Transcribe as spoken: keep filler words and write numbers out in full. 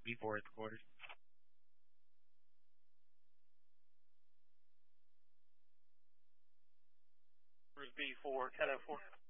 B four at the quarters. B four, ten oh four.